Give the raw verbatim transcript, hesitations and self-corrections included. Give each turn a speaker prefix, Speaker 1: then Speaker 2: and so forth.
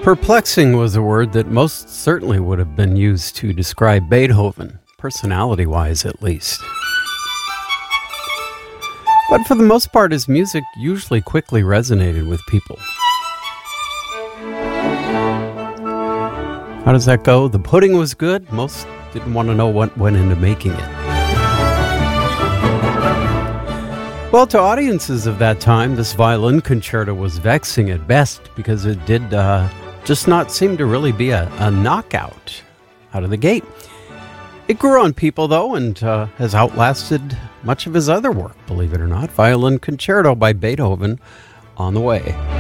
Speaker 1: Perplexing was a word that most certainly would have been used to describe Beethoven, personality-wise at least. But for the most part, his music usually quickly resonated with people. How does that go? The pudding was good. Most didn't want to know what went into making it. Well, to audiences of that time, this violin concerto was vexing at best because it did uh, just not seem to really be a, a knockout out of the gate. It grew on people, though, and uh, has outlasted much of his other work, believe it or not. Violin Concerto by Beethoven on the way.